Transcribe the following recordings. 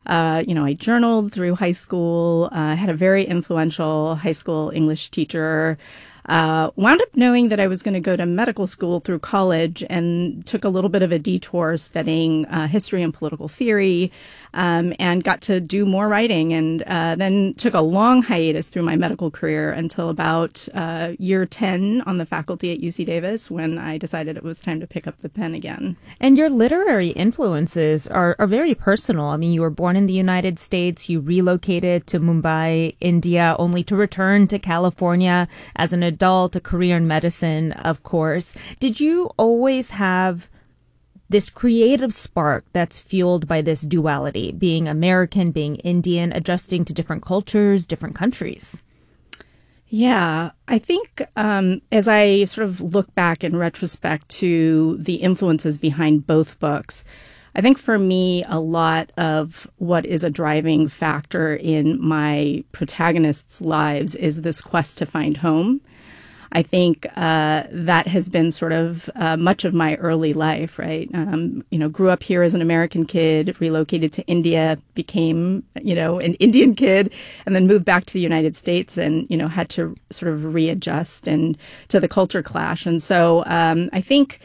I journaled through high school, had a very influential high school English teacher. Wound up knowing that I was going to go to medical school through college and took a little bit of a detour studying history and political theory, and got to do more writing, and then took a long hiatus through my medical career until about year 10 on the faculty at UC Davis, when I decided it was time to pick up the pen again. And your literary influences are very personal. I mean, you were born in the United States, you relocated to Mumbai, India, only to return to California as an adult, a career in medicine, of course. Did you always have this creative spark that's fueled by this duality, being American, being Indian, adjusting to different cultures, different countries? Yeah, I think as I sort of look back in retrospect to the influences behind both books, I think for me, a lot of what is a driving factor in my protagonists' lives is this quest to find home. I think that has been sort of much of my early life, right? Grew up here as an American kid, relocated to India, became, an Indian kid, and then moved back to the United States and, had to sort of readjust and to the culture clash. And so I think,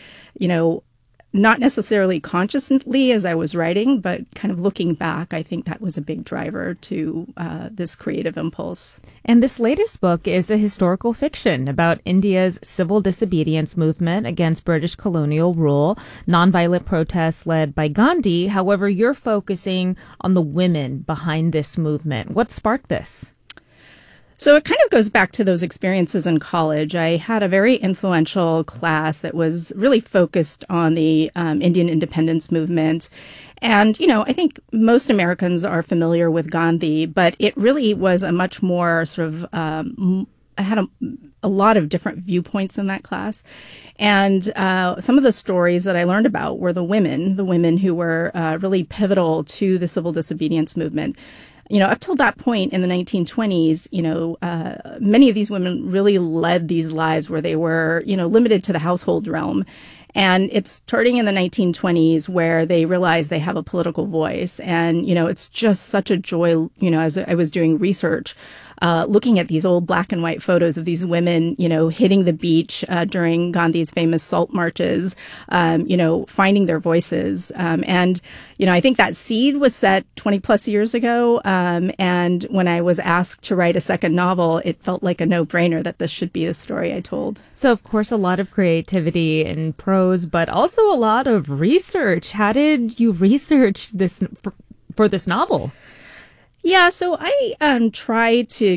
not necessarily consciously as I was writing, but kind of looking back, I think that was a big driver to this creative impulse. And this latest book is a historical fiction about India's civil disobedience movement against British colonial rule, nonviolent protests led by Gandhi. However, you're focusing on the women behind this movement. What sparked this? So it kind of goes back to those experiences in college. I had a very influential class that was really focused on the Indian independence movement. And, I think most Americans are familiar with Gandhi, but it really was a much more sort of, I had a lot of different viewpoints in that class. And some of the stories that I learned about were the women who were really pivotal to the civil disobedience movement. Up till that point in the 1920s, many of these women really led these lives where they were, limited to the household realm. And it's starting in the 1920s where they realize they have a political voice. And, it's just such a joy, as I was doing research, looking at these old black and white photos of these women, hitting the beach during Gandhi's famous salt marches, finding their voices. And, I think that seed was set 20 plus years ago. And when I was asked to write a second novel, it felt like a no-brainer that this should be the story I told. So, of course, a lot of creativity in prose, but also a lot of research. How did you research this for this novel? Yeah, so I try to,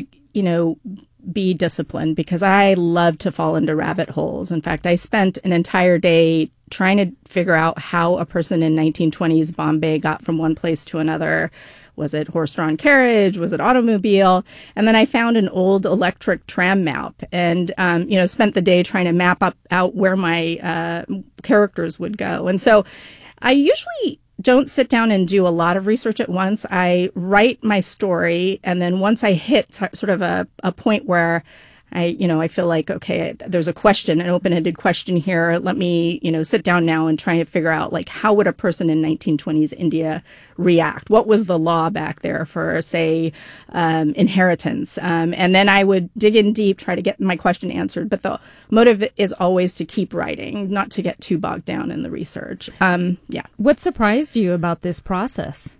be disciplined because I love to fall into rabbit holes. In fact, I spent an entire day trying to figure out how a person in 1920s Bombay got from one place to another. Was it horse-drawn carriage? Was it automobile? And then I found an old electric tram map and, spent the day trying to map out where my characters would go. And so I usually don't sit down and do a lot of research at once. I write my story, and then once I hit sort of a point where I feel like, okay, there's a question, an open-ended question here. Let me, sit down now and try to figure out, like, how would a person in 1920s India react? What was the law back there for, say, inheritance? And then I would dig in deep, try to get my question answered. But the motive is always to keep writing, not to get too bogged down in the research. Yeah. What surprised you about this process?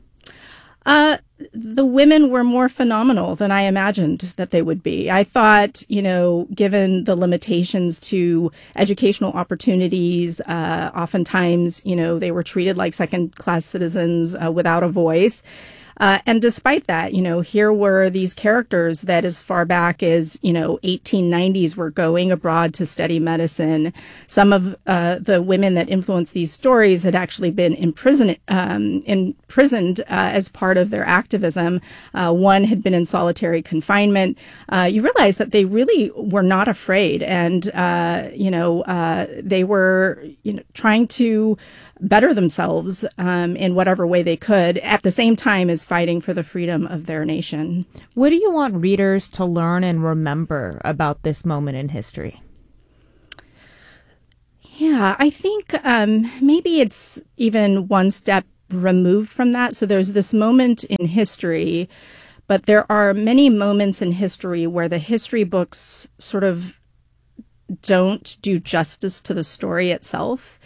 The women were more phenomenal than I imagined that they would be. I thought, given the limitations to educational opportunities, oftentimes, they were treated like second-class citizens without a voice. And despite that, here were these characters that as far back as, 1890s were going abroad to study medicine. Some of the women that influenced these stories had actually been imprisoned as part of their activism. One had been in solitary confinement. You realize that they really were not afraid. And, they were, trying to better themselves in whatever way they could, at the same time as fighting for the freedom of their nation. What do you want readers to learn and remember about this moment in history? Yeah, I think maybe it's even one step removed from that. So there's this moment in history, but there are many moments in history where the history books sort of don't do justice to the story itself.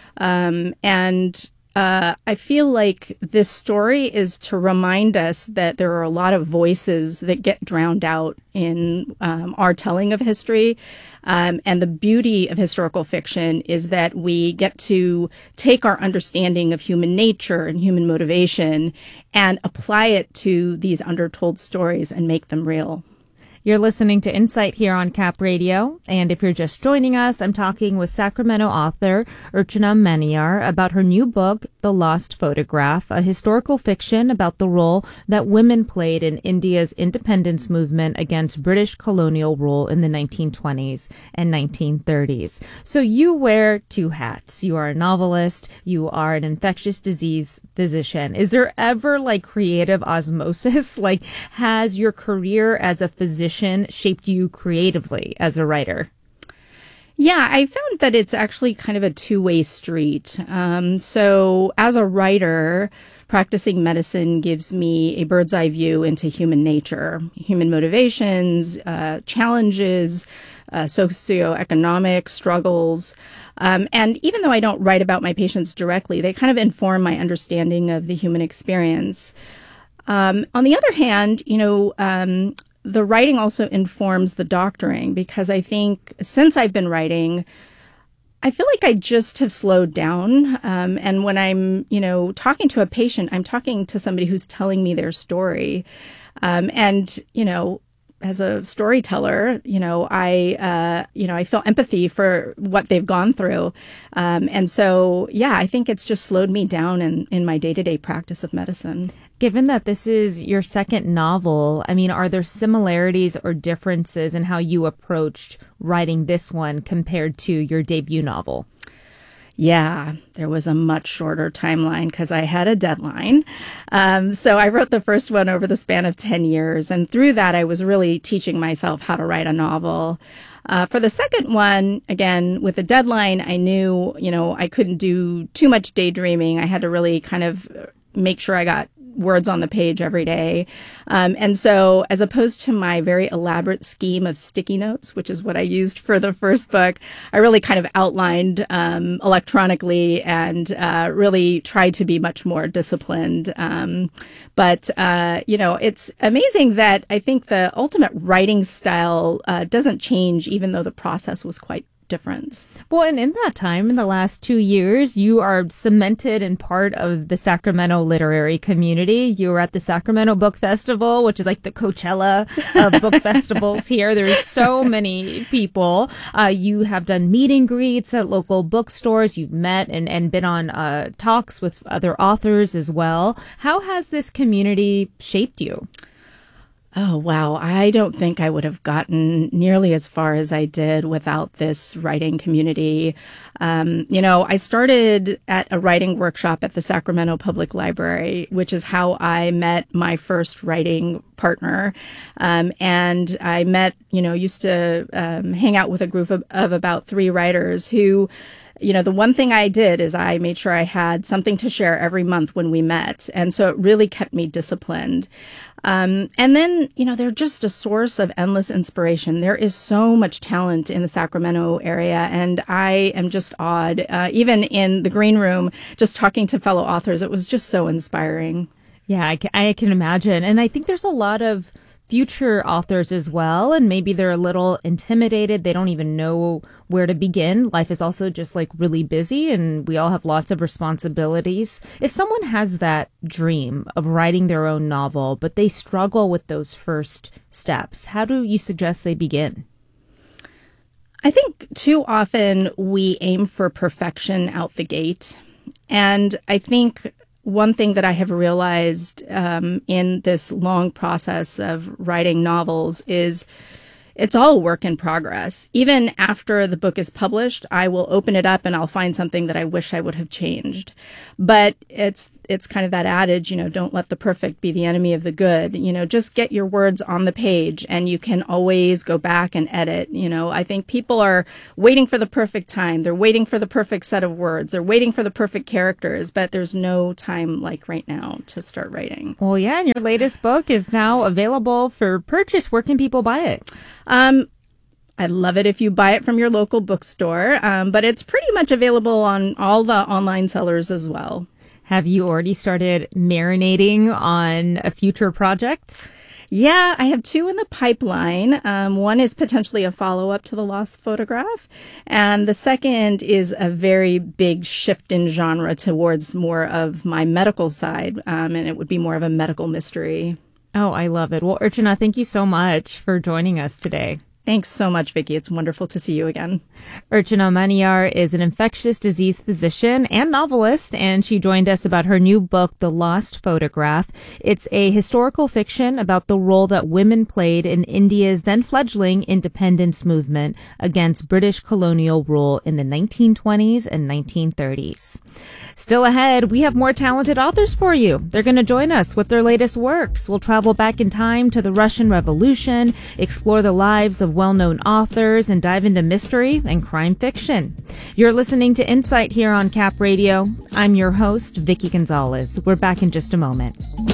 I feel like this story is to remind us that there are a lot of voices that get drowned out in our telling of history. And the beauty of historical fiction is that we get to take our understanding of human nature and human motivation and apply it to these undertold stories and make them real. You're listening to Insight here on Cap Radio, and if you're just joining us, I'm talking with Sacramento author Urchana Maniyar about her new book, The Lost Photograph, a historical fiction about the role that women played in India's independence movement against British colonial rule in the 1920s and 1930s. So you wear two hats. You are a novelist, you are an infectious disease physician. Is there ever creative osmosis? Has your career as a physician shaped you creatively as a writer? Yeah, I found that it's actually kind of a two-way street. So as a writer, practicing medicine gives me a bird's eye view into human nature, human motivations, challenges, socioeconomic struggles. And even though I don't write about my patients directly, they kind of inform my understanding of the human experience. On the other hand, the writing also informs the doctoring, because I think since I've been writing, I feel like I just have slowed down. And when I'm, talking to a patient, I'm talking to somebody who's telling me their story. As a storyteller, I feel empathy for what they've gone through. I think it's just slowed me down in my day-to-day practice of medicine. Given that this is your second novel, are there similarities or differences in how you approached writing this one compared to your debut novel? Yeah, there was a much shorter timeline because I had a deadline. So I wrote the first one over the span of 10 years. And through that, I was really teaching myself how to write a novel. For the second one, again, with a deadline, I knew, I couldn't do too much daydreaming. I had to really kind of make sure I got words on the page every day. And so as opposed to my very elaborate scheme of sticky notes, which is what I used for the first book, I really kind of outlined electronically and really tried to be much more disciplined. But it's amazing that I think the ultimate writing style doesn't change, even though the process was quite different. Well, and in that time, in the last 2 years, you are cemented in part of the Sacramento literary community. You were at the Sacramento Book Festival, which is like the Coachella of book festivals here. There's so many people. You have done meet and greets at local bookstores. You've met and been on talks with other authors as well. How has this community shaped you? Oh, wow. I don't think I would have gotten nearly as far as I did without this writing community. I started at a writing workshop at the Sacramento Public Library, which is how I met my first writing partner. And I used to hang out with a group of about 3 writers who, the one thing I did is I made sure I had something to share every month when we met. And so it really kept me disciplined. And then, they're just a source of endless inspiration. There is so much talent in the Sacramento area, and I am just awed. Even in the green room, just talking to fellow authors, it was just so inspiring. Yeah, I can imagine. And I think there's a lot of future authors as well, and maybe they're a little intimidated. They don't even know where to begin. Life is also just really busy, and we all have lots of responsibilities. If someone has that dream of writing their own novel, but they struggle with those first steps, how do you suggest they begin? I think too often we aim for perfection out the gate. And I think one thing that I have realized in this long process of writing novels is it's all work in progress. Even after the book is published, I will open it up and I'll find something that I wish I would have changed. But it's it's kind of that adage, don't let the perfect be the enemy of the good. Just get your words on the page and you can always go back and edit. I think people are waiting for the perfect time. They're waiting for the perfect set of words. They're waiting for the perfect characters, but there's no time like right now to start writing. Well, yeah, and your latest book is now available for purchase. Where can people buy it? I'd love it if you buy it from your local bookstore, but it's pretty much available on all the online sellers as well. Have you already started marinating on a future project? Yeah, I have 2 in the pipeline. One is potentially a follow-up to The Lost Photograph, and the second is a very big shift in genre towards more of my medical side, and it would be more of a medical mystery. Oh, I love it. Well, Urchana, thank you so much for joining us today. Thanks so much, Vicki. It's wonderful to see you again. Urchana Maniyar is an infectious disease physician and novelist, and she joined us about her new book, The Lost Photograph. It's a historical fiction about the role that women played in India's then fledgling independence movement against British colonial rule in the 1920s and 1930s. Still ahead, we have more talented authors for you. They're going to join us with their latest works. We'll travel back in time to the Russian Revolution, explore the lives of well-known authors, and dive into mystery and crime fiction. You're listening to Insight here on Cap Radio. I'm your host, Vicki Gonzalez. We're back in just a moment.